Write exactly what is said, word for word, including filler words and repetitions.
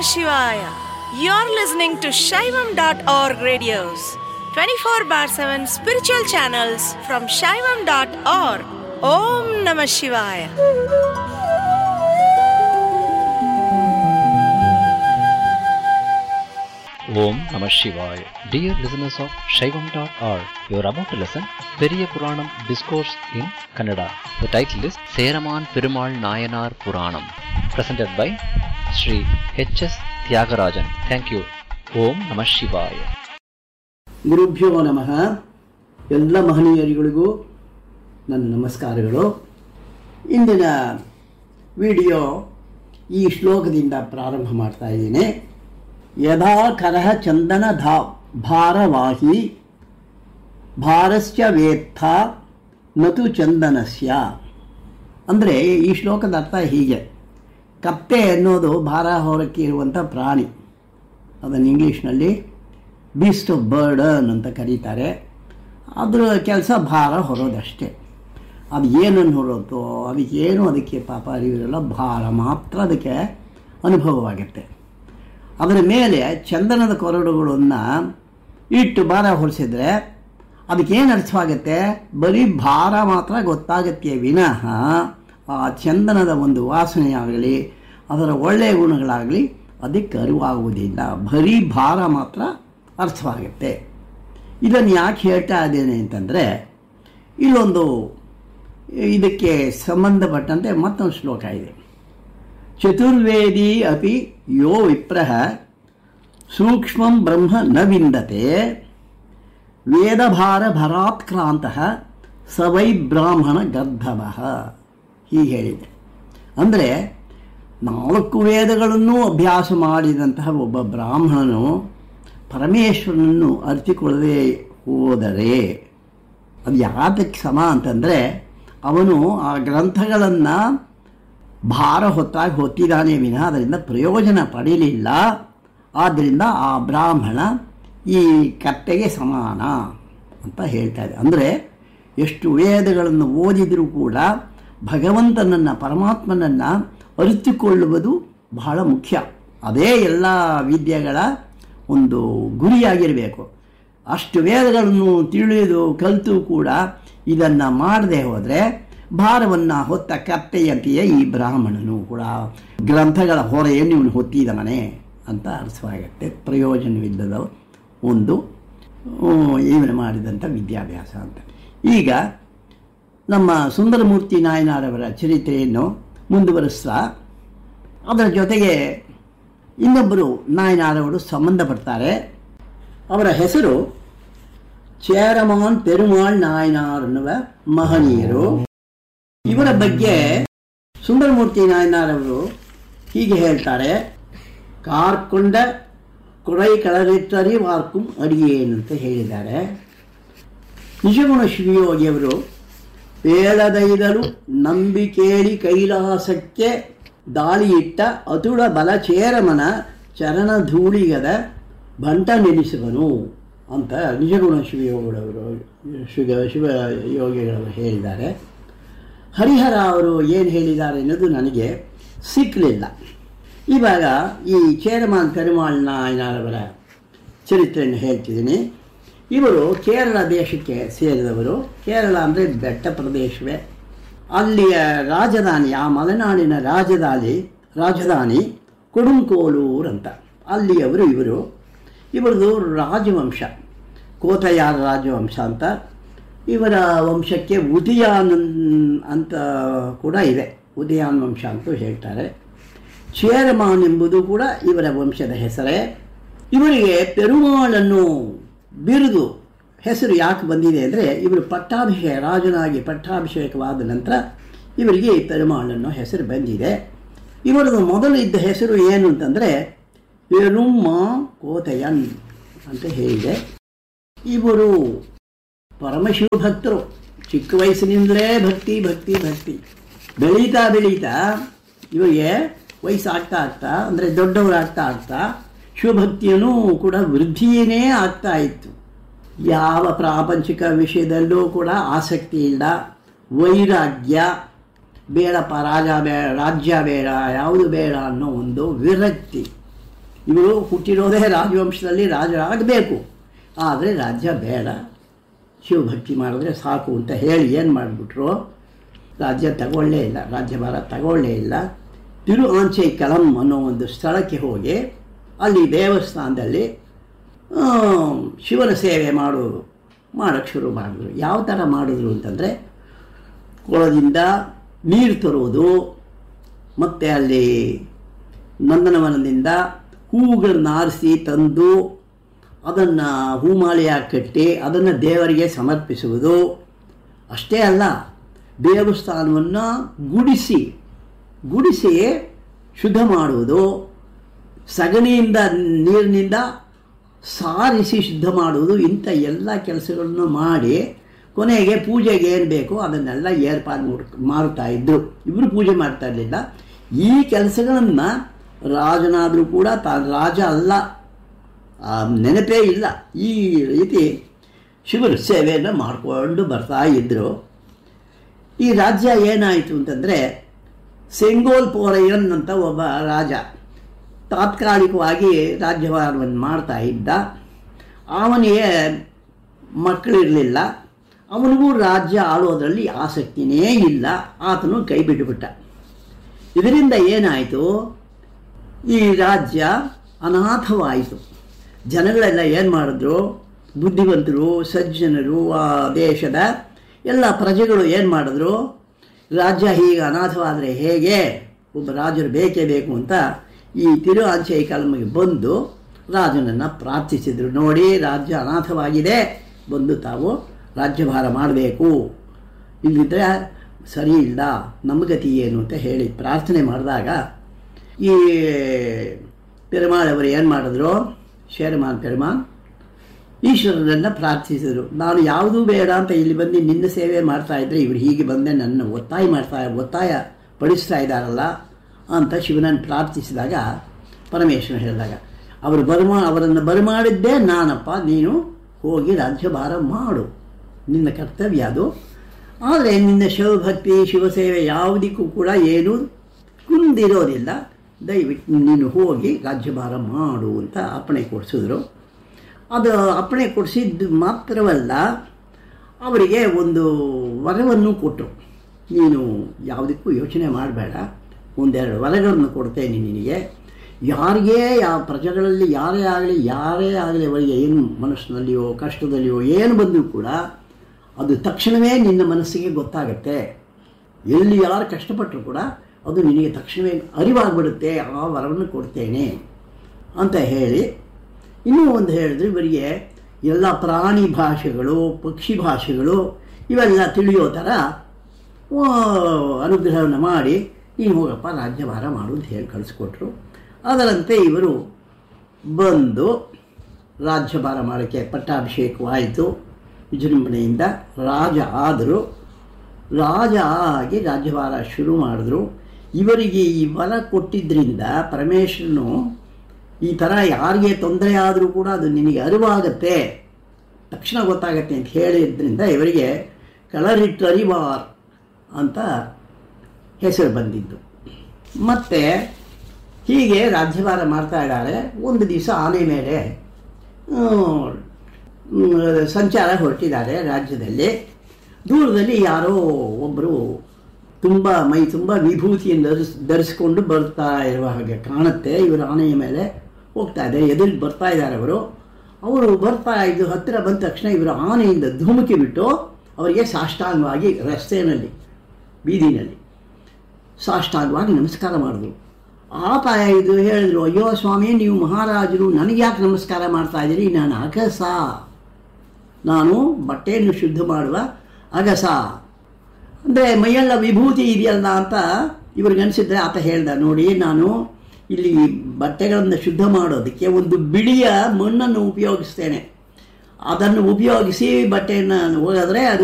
Shivaya. You're listening to Shaivam dot org radios, twenty-four bar seven spiritual channels from Shaivam dot org. Om Namah Shivaya. Om Namah Shivaya. Dear listeners of Shaivam dot org, you are about to listen Periya Puranam Discourse in Kannada. The title is Seraman Perumal Nayanar Puranam, presented by Sri H S Tyagarajan. Thank you. Om Namah Shivaya. ಗುರುಭ್ಯೋ ನಮಃ. ಎಲ್ಲ ಮಹನೀಯರಿಗಳಿಗೂ ನನ್ನ ನಮಸ್ಕಾರಗಳು. ಇಂದಿನ video ಈ ಶ್ಲೋಕದಿಂದ ಪ್ರಾರಂಭ ಮಾಡ್ತಾ ಇದ್ದೀನಿ. ಯದಾ ಕರಹ ಚಂದನ ಧಾ ಭಾರವಾಹಿ ಭಾರಸ್ಯ ವೇತ್ಥ ನತು ಚಂದನಸ್ಯ. ಅಂದರೆ ಈ ಶ್ಲೋಕದ ಅರ್ಥ ಹೀಗೆ: ಕತ್ತೆ ಅನ್ನೋದು ಭಾರ ಹೊರಕ್ಕೆ ಇರುವಂಥ ಪ್ರಾಣಿ. ಅದನ್ನು ಇಂಗ್ಲೀಷ್ನಲ್ಲಿ ಬೀಸ್ಟ್ ಆಫ್ ಬರ್ಡನ್ ಅಂತ ಕರೀತಾರೆ. ಅದರ ಕೆಲಸ ಭಾರ ಹೊರೋದಷ್ಟೇ. ಅದು ಏನನ್ನು ಹೊರೋದು, ಅದಕ್ಕೇನು ಅದಕ್ಕೆ ಪಾಪ ಅರಿವಿರಲ್ಲ, ಭಾರ ಮಾತ್ರ ಅದಕ್ಕೆ ಅನುಭವವಾಗುತ್ತೆ. ಅದರ ಮೇಲೆ ಚಂದನದ ಕೊರಡುಗಳನ್ನು ಇಟ್ಟು ಭಾರ ಹೊರಿಸಿದ್ರೆ ಅದಕ್ಕೇನು ಅರ್ಥವಾಗುತ್ತೆ? ಬರೀ ಭಾರ ಮಾತ್ರ ಗೊತ್ತಾಗತ್ತೆ ವಿನಃ ಆ ಚಂದನದ ಒಂದು ವಾಸನೆಯಾಗಲಿ ಅದರ ಒಳ್ಳೆಯ ಗುಣಗಳಾಗಲಿ ಅದಕ್ಕೆ ಅರಿವಾಗುವುದಿಲ್ಲ. ಬರೀ ಭಾರ ಮಾತ್ರ ಅರ್ಥವಾಗುತ್ತೆ. ಇದನ್ನು ಯಾಕೆ ಹೇಳ್ತಾ ಇದ್ದೇನೆ ಅಂತಂದರೆ, ಇಲ್ಲೊಂದು ಇದಕ್ಕೆ ಸಂಬಂಧಪಟ್ಟಂತೆ ಮತ್ತೊಂದು ಶ್ಲೋಕ ಇದೆ. ಚತುರ್ವೇದಿ ಅಪಿ ಯೋ ವಿಪ್ರಃ ಸೂಕ್ಷ್ಮಂ ಬ್ರಹ್ಮ ನ ವಿಂದತೆ ವೇದಭಾರ ಭರಾತ್ಕ್ರಾಂತಃ ಸ ವೈ ಬ್ರಾಹ್ಮಣ ಗರ್ಧವಃ. ಹೀಗೆ ಹೇಳಿದೆ. ಅಂದರೆ ನಾಲ್ಕು ವೇದಗಳನ್ನು ಅಭ್ಯಾಸ ಮಾಡಿದಂತಹ ಒಬ್ಬ ಬ್ರಾಹ್ಮಣನು ಪರಮೇಶ್ವರನನ್ನು ಅರಿತುಕೊಳ್ಳದೆ ಹೋದರೆ ಅದು ಯಾತಕ್ಕೆ ಸಮ ಅಂತಂದರೆ, ಅವನು ಆ ಗ್ರಂಥಗಳನ್ನು ಭಾರ ಹೊತ್ತಾಗಿ ಹೊತ್ತಿದ್ದಾನೆ ವಿನಃ ಅದರಿಂದ ಪ್ರಯೋಜನ ಪಡೀಲಿಲ್ಲ. ಆದ್ದರಿಂದ ಆ ಬ್ರಾಹ್ಮಣ ಈ ಕತ್ತೆಗೆ ಸಮಾನ ಅಂತ ಹೇಳ್ತಾ ಇದೆ. ಅಂದರೆ ಎಷ್ಟು ವೇದಗಳನ್ನು ಓದಿದರೂ ಕೂಡ ಭಗವಂತನನ್ನು ಪರಮಾತ್ಮನನ್ನು ಅರಿತುಕೊಳ್ಳುವುದು ಬಹಳ ಮುಖ್ಯ. ಅದೇ ಎಲ್ಲ ವಿದ್ಯೆಗಳ ಒಂದು ಗುರಿಯಾಗಿರಬೇಕು. ಅಷ್ಟು ವೇದಗಳನ್ನು ತಿಳಿದು ಕಲಿತು ಕೂಡ ಇದನ್ನು ಮಾಡದೆ ಹೋದರೆ ಭಾರವನ್ನು ಹೊತ್ತ ಕತ್ತೆಯಂತೆಯೇ ಈ ಬ್ರಾಹ್ಮಣನು ಕೂಡ ಗ್ರಂಥಗಳ ಹೊರೆಯನ್ನು ಇವನು ಹೊತ್ತಿದ್ದಾನೆ ಅಂತ ಅರ್ಥವಾಗುತ್ತೆ. ಪ್ರಯೋಜನವಿದ್ದದ ಒಂದು ಇವನು ಮಾಡಿದಂಥ ವಿದ್ಯಾಭ್ಯಾಸ ಅಂತ. ಈಗ ನಮ್ಮ ಸುಂದರಮೂರ್ತಿ ನಾಯನಾರವರ ಚರಿತ್ರೆಯನ್ನು ಮುಂದುವರಿಸ್ತಾ ಅದರ ಜೊತೆಗೆ ಇನ್ನೊಬ್ಬರು ನಾಯನಾರವರು ಸಂಬಂಧಪಡ್ತಾರೆ. ಅವರ ಹೆಸರು ಚೇರಮಾನ್ ಪೆರುಮಾಳ್ ನಾಯನಾರ್ ಅನ್ನುವ ಮಹನೀಯರು. ಇವರ ಬಗ್ಗೆ ಸುಂದರಮೂರ್ತಿ ನಾಯನಾರವರು ಹೀಗೆ ಹೇಳ್ತಾರೆ: ಕಾರ್ಕೊಂಡ ಕೊಡೈ ಕಳರಿಟ್ಟರಿ ವಾರ್ಕುಂ ಅಡಿಯೇನಂತ ಹೇಳಿದ್ದಾರೆ. ನಿಜಗುಣ ಶಿವಯೋಗಿಯವರು ಪೇಳದೈದರು ನಂಬಿ ಕೇಳಿ ಕೈಲಾಸಕ್ಕೆ ದಾಳಿಯಿಟ್ಟ ಅತುಳ ಬಲ ಚೇರಮನ ಚರಣ ಧೂಳಿಗದ ಬಂಟ ನೆನೆಸುವನು ಅಂತ ನಿಜಗುಣ ಶಿವಯೋಗಿಗಳವರು ಶಿವ ಶಿವಯೋಗಿಗಳವರು ಹೇಳಿದ್ದಾರೆ. ಹರಿಹರ ಅವರು ಏನು ಹೇಳಿದ್ದಾರೆ ಅನ್ನೋದು ನನಗೆ ಸಿಕ್ಕಲಿಲ್ಲ. ಇವಾಗ ಈ ಚೇರಮಾನ್ ಪೆರುಮಾಳ್ ನಾಯನಾರವರ ಚರಿತ್ರೆಯನ್ನು ಹೇಳ್ತಿದ್ದೀನಿ. ಇವರು ಕೇರಳ ದೇಶಕ್ಕೆ ಸೇರಿದವರು. ಕೇರಳ ಅಂದರೆ ಬೆಟ್ಟ ಪ್ರದೇಶವೇ. ಅಲ್ಲಿಯ ರಾಜಧಾನಿ, ಆ ಮಲೆನಾಡಿನ ರಾಜಧಾನಿ ರಾಜಧಾನಿ ಕೊಡುಂಕೋಲೂರು ಅಂತ. ಅಲ್ಲಿಯವರು ಇವರು. ಇವರದು ರಾಜವಂಶ ಕೋತಯಾರ ರಾಜವಂಶ ಅಂತ. ಇವರ ವಂಶಕ್ಕೆ ಉದಯಾನ್ ಅಂತ ಕೂಡ ಇದೆ. ಉದಯಾನ್ ವಂಶ ಅಂತೂ ಹೇಳ್ತಾರೆ. ಚೇರಮಾನ್ ಎಂಬುದು ಕೂಡ ಇವರ ವಂಶದ ಹೆಸರೇ. ಇವರಿಗೆ ಪೆರುಮಾಳನ್ನು ಬಿರುದು ಹೆಸರು ಯಾಕೆ ಬಂದಿದೆ ಅಂದರೆ, ಇವರು ಪಟ್ಟಾಭಿಷೇಕ ರಾಜನಾಗಿ ಪಟ್ಟಾಭಿಷೇಕವಾದ ನಂತರ ಇವರಿಗೆ ಪೆರುಮಾಳನ್ನು ಹೆಸರು ಬಂದಿದೆ. ಇವರದು ಮೊದಲು ಇದ್ದ ಹೆಸರು ಏನು ಅಂತಂದರೆ ಪೆರುಮ ಕೋತಯನ್ ಅಂತ ಹೇಳಿದೆ. ಇವರು ಪರಮಶಿವ ಭಕ್ತರು. ಚಿಕ್ಕ ವಯಸ್ಸಿನಿಂದಲೇ ಭಕ್ತಿ ಭಕ್ತಿ ಭಕ್ತಿ ಬೆಳೀತಾ ಬೆಳೀತಾ ಇವರಿಗೆ ವಯಸ್ಸಾಗ್ತಾ ಆಗ್ತಾ ಅಂದರೆ ದೊಡ್ಡವರಾಗ್ತಾ ಆಗ್ತಾ ಶಿವಭಕ್ತಿಯೂ ಕೂಡ ವೃದ್ಧಿಯೇ ಆಗ್ತಾ ಇತ್ತು. ಯಾವ ಪ್ರಾಪಂಚಿಕ ವಿಷಯದಲ್ಲೂ ಕೂಡ ಆಸಕ್ತಿ ಇಲ್ಲ. ವೈರಾಗ್ಯ, ಬೇಡಪ್ಪ ರಾಜ ಬೇಡ, ರಾಜ್ಯ ಬೇಡ, ಯಾವುದು ಬೇಡ ಅನ್ನೋ ಒಂದು ವಿರಕ್ತಿ ಇವರು ಹುಟ್ಟಿರೋದೇ ರಾಜವಂಶದಲ್ಲಿ ರಾಜರಾಗಬೇಕು, ಆದರೆ ರಾಜ್ಯ ಬೇಡ, ಶಿವಭಕ್ತಿ ಮಾಡಿದ್ರೆ ಸಾಕು ಅಂತ ಹೇಳಿ ಏನು ಮಾಡಿಬಿಟ್ರು, ರಾಜ್ಯ ತಗೊಳ್ಳೇ ಇಲ್ಲ, ರಾಜ್ಯಭಾರ ತಗೊಳ್ಳೇ ಇಲ್ಲ. ತಿರು ಆಂಚೆ ಕಳಂ ಅನ್ನೋ ಒಂದು ಸ್ಥಳಕ್ಕೆ ಹೋಗಿ ಅಲ್ಲಿ ದೇವಸ್ಥಾನದಲ್ಲಿ ಶಿವನ ಸೇವೆ ಮಾಡೋದು ಮಾಡೋಕ್ಕೆ ಶುರು ಮಾಡಿದ್ರು. ಯಾವ ಥರ ಮಾಡಿದ್ರು ಅಂತಂದರೆ, ಕೊಳದಿಂದ ನೀರು ತರುವುದು, ಮತ್ತು ಅಲ್ಲಿ ನಂದನವನದಿಂದ ಹೂವುಗಳನ್ನು ಆರಿಸಿ ತಂದು ಅದನ್ನು ಹೂಮಾಲೆಯಾಗಿ ಕಟ್ಟಿ ಅದನ್ನು ದೇವರಿಗೆ ಸಮರ್ಪಿಸುವುದು. ಅಷ್ಟೇ ಅಲ್ಲ, ದೇವಸ್ಥಾನವನ್ನು ಗುಡಿಸಿ ಗುಡಿಸಿ ಶುದ್ಧ ಮಾಡುವುದು, ಸಗಣಿಯಿಂದ ನೀರಿನಿಂದ ಸಾರಿಸಿ ಶುದ್ಧ ಮಾಡುವುದು, ಇಂಥ ಎಲ್ಲ ಕೆಲಸಗಳನ್ನು ಮಾಡಿ ಕೊನೆಗೆ ಪೂಜೆಗೆ ಏನು ಬೇಕೋ ಅದನ್ನೆಲ್ಲ ಏರ್ಪಾಡು ಮಾಡುತ್ತಾ ಇದ್ದರು. ಇಬ್ಬರು ಪೂಜೆ ಮಾಡ್ತಾ ಇರಲಿಲ್ಲ. ಈ ಕೆಲಸಗಳನ್ನು ರಾಜನಾದರೂ ಕೂಡ ತಾನು ರಾಜ ಅಲ್ಲ, ನೆನಪೇ ಇಲ್ಲ, ಈ ರೀತಿ ಶಿವರ ಸೇವೆಯನ್ನು ಮಾಡಿಕೊಂಡು ಬರ್ತಾ ಇದ್ದರು. ಈ ರಾಜ್ಯ ಏನಾಯಿತು ಅಂತಂದರೆ, ಸೆಂಗೋಲ್ ಪೋರಯ್ಯನ್ ಅಂತ ಒಬ್ಬ ರಾಜ ತಾತ್ಕಾಲಿಕವಾಗಿ ರಾಜ್ಯಭಾರವನ್ನು ಮಾಡ್ತಾ ಇದ್ದ. ಅವನಿಗೆ ಮಕ್ಕಳಿರಲಿಲ್ಲ, ಅವನಿಗೂ ರಾಜ್ಯ ಆಳೋದ್ರಲ್ಲಿ ಆಸಕ್ತಿನೇ ಇಲ್ಲ, ಆತನು ಕೈ ಬಿಟ್ಟುಬಿಟ್ಟ. ಇದರಿಂದ ಏನಾಯಿತು, ಈ ರಾಜ್ಯ ಅನಾಥವಾಯಿತು. ಜನಗಳೆಲ್ಲ ಏನು ಮಾಡಿದ್ರು, ಬುದ್ಧಿವಂತರು ಸಜ್ಜನರು ಆ ದೇಶದ ಎಲ್ಲ ಪ್ರಜೆಗಳು ಏನು ಮಾಡಿದ್ರು, ರಾಜ್ಯ ಹೀಗೆ ಅನಾಥವಾದರೆ ಹೇಗೆ, ಒಬ್ಬ ರಾಜರು ಬೇಕೇ ಬೇಕು ಅಂತ ಈ ತಿರು ಆಂಚೆ ಕಳಂಗೆ ಬಂದು ರಾಜನನ್ನು ಪ್ರಾರ್ಥಿಸಿದರು. ನೋಡಿ, ರಾಜ್ಯ ಅನಾಥವಾಗಿದೆ, ಬಂದು ತಾವು ರಾಜ್ಯಭಾರ ಮಾಡಬೇಕು, ಇಲ್ಲಿದ್ದರೆ ಸರಿ ಇಲ್ಲ, ನಮ್ಮ ಗತಿ ಏನು ಅಂತ ಹೇಳಿ ಪ್ರಾರ್ಥನೆ ಮಾಡಿದಾಗ ಈ ಪೆರುಮಾಳ್ ಅವರು ಏನು ಮಾಡಿದ್ರು, ಶೇರಮಾನ್ ಪೆರುಮಾಳ್ ಈಶ್ವರನನ್ನು ಪ್ರಾರ್ಥಿಸಿದರು. ನಾನು ಯಾವುದೂ ಬೇಡ ಅಂತ ಇಲ್ಲಿ ಬಂದು ನಿನ್ನ ಸೇವೆ ಮಾಡ್ತಾಯಿದ್ರೆ ಇವರು ಹೀಗೆ ಬಂದೆ ನನ್ನ ಒತ್ತಾಯ ಮಾಡ್ತಾ ಒತ್ತಾಯ ಪಡಿಸ್ತಾ ಇದ್ದಾರಲ್ಲ ಅಂತ ಶಿವನನ್ನು ಪ್ರಾರ್ಥಿಸಿದಾಗ ಪರಮೇಶ್ವರ ಹೇಳಿದಾಗ, ಅವರು ಬರಮಾ ಅವರನ್ನು ಬರಮಾಡಿದ್ದೇ ನಾನಪ್ಪ, ನೀನು ಹೋಗಿ ರಾಜ್ಯಭಾರ ಮಾಡು, ನಿನ್ನ ಕರ್ತವ್ಯ ಅದು. ಆದರೆ ನಿನ್ನ ಶಿವಭಕ್ತಿ ಶಿವಸೇವೆ ಯಾವುದಕ್ಕೂ ಕೂಡ ಏನೂ ಕುಂದಿರೋದಿಲ್ಲ, ದಯವಿಟ್ಟು ನೀನು ಹೋಗಿ ರಾಜ್ಯಭಾರ ಮಾಡು ಅಂತ ಅಪ್ಪಣೆ ಕೊಡಿಸಿದ್ರು. ಅದು ಅಪ್ಪಣೆ ಕೊಡಿಸಿದ್ದು ಮಾತ್ರವಲ್ಲ, ಅವರಿಗೆ ಒಂದು ವರವನ್ನು ಕೊಟ್ಟರು. ನೀನು ಯಾವುದಕ್ಕೂ ಯೋಚನೆ ಮಾಡಬೇಡ, ಒಂದೆರಡು ವರಗಳನ್ನು ಕೊಡ್ತೇನೆ ನಿನಗೆ. ಯಾರಿಗೇ ಯಾವ ಪ್ರಜೆಗಳಲ್ಲಿ ಯಾರೇ ಆಗಲಿ ಯಾರೇ ಆಗಲಿ ಅವರಿಗೆ ಏನು ಮನಸ್ಸಿನಲ್ಲಿಯೋ ಕಷ್ಟದಲ್ಲಿಯೋ ಏನು ಬಂದರೂ ಕೂಡ ಅದು ತಕ್ಷಣವೇ ನಿನ್ನ ಮನಸ್ಸಿಗೆ ಗೊತ್ತಾಗತ್ತೆ. ಎಲ್ಲಿ ಯಾರು ಕಷ್ಟಪಟ್ಟರು ಕೂಡ ಅದು ನಿನಗೆ ತಕ್ಷಣವೇ ಅರಿವಾಗ್ಬಿಡುತ್ತೆ, ಆ ವರವನ್ನು ಕೊಡ್ತೇನೆ ಅಂತ ಹೇಳಿ ಇನ್ನೂ ಒಂದು ಹೇಳಿದ್ರು, ಇವರಿಗೆ ಎಲ್ಲ ಪ್ರಾಣಿ ಭಾಷೆಗಳು ಪಕ್ಷಿ ಭಾಷೆಗಳು ಇವೆಲ್ಲ ತಿಳಿಯೋ ಥರ ಅನುಗ್ರಹವನ್ನು ಮಾಡಿ ನೀನು ಹೋಗಪ್ಪ ರಾಜ್ಯಭಾರ ಮಾಡು ಅಂತ ಹೇಳಿ ಕಳಿಸ್ಕೊಟ್ರು. ಅದರಂತೆ ಇವರು ಬಂದು ರಾಜ್ಯಭಾರ ಮಾಡೋಕ್ಕೆ ಪಟ್ಟಾಭಿಷೇಕವಾಯಿತು. ವಿಜೃಂಭಣೆಯಿಂದ ರಾಜ ಆದರು. ರಾಜ ಆಗಿ ರಾಜ್ಯಭಾರ ಶುರು ಮಾಡಿದ್ರು. ಇವರಿಗೆ ಈ ವರ ಕೊಟ್ಟಿದ್ದರಿಂದ ಪರಮೇಶ್ವರನು ಈ ಥರ ಯಾರಿಗೆ ತೊಂದರೆ ಆದರೂ ಕೂಡ ಅದು ನಿನಗೆ ಅರಿವಾಗತ್ತೆ, ತಕ್ಷಣ ಗೊತ್ತಾಗತ್ತೆ ಅಂತ ಹೇಳಿದ್ರಿಂದ ಇವರಿಗೆ ಕಳರಿಟ್ಟರಿವಾರ್ ಅಂತ ಹೆಸರು ಬಂದಿದ್ದು. ಮತ್ತು ಹೀಗೆ ರಾಜ್ಯಭಾರ ಮಾಡ್ತಾ ಇದ್ದಾರೆ. ಒಂದು ದಿವಸ ಆನೆ ಮೇಲೆ ಸಂಚಾರ ಹೊರಟಿದ್ದಾರೆ ರಾಜ್ಯದಲ್ಲಿ. ದೂರದಲ್ಲಿ ಯಾರೋ ಒಬ್ಬರು ತುಂಬ ಮೈ ತುಂಬ ವಿಭೂತಿಯನ್ನು ಧರಿಸ್ ಧರಿಸ್ಕೊಂಡು ಬರ್ತಾ ಇರುವ ಹಾಗೆ ಕಾಣುತ್ತೆ. ಇವರು ಆನೆಯ ಮೇಲೆ ಹೋಗ್ತಾ ಇದ್ದಾರೆ, ಎದುರಿಗೆ ಬರ್ತಾ ಇದ್ದಾರೆ ಅವರು. ಅವರು ಬರ್ತಾ ಇದ್ದು ಹತ್ತಿರ ಬಂದ ತಕ್ಷಣ ಇವರು ಆನೆಯಿಂದ ಧುಮುಕಿ ಬಿಟ್ಟು ಅವರಿಗೆ ಸಾಷ್ಟಾಂಗವಾಗಿ ರಸ್ತೆಯಲ್ಲಿ ಬೀದಿನಲ್ಲಿ ಸಾಷ್ಟಾಂಗವಾಗಿ ನಮಸ್ಕಾರ ಮಾಡಿದ್ರು. ಆತ ಇದು ಹೇಳಿದ್ರು, ಅಯ್ಯೋ ಸ್ವಾಮಿ, ನೀವು ಮಹಾರಾಜರು, ನನಗೆ ಯಾಕೆ ನಮಸ್ಕಾರ ಮಾಡ್ತಾ ಇದ್ದೀರಿ? ನಾನು ಅಗಸ, ನಾನು ಬಟ್ಟೆಯನ್ನು ಶುದ್ಧ ಮಾಡುವ ಅಗಸ, ಅಂದರೆ ಮೈಯೆಲ್ಲ ವಿಭೂತಿ ಇದೆಯಲ್ಲ ಅಂತ ಇವ್ರಿಗನ್ಸಿದ್ರೆ ಆತ ಹೇಳ್ದ, ನೋಡಿ ನಾನು ಇಲ್ಲಿ ಬಟ್ಟೆಗಳನ್ನು ಶುದ್ಧ ಮಾಡೋದಕ್ಕೆ ಒಂದು ಬಿಳಿಯ ಮಣ್ಣನ್ನು ಉಪಯೋಗಿಸ್ತೇನೆ, ಅದನ್ನು ಉಪಯೋಗಿಸಿ ಬಟ್ಟೆಯನ್ನು ಹೋಗಿದ್ರೆ ಅದು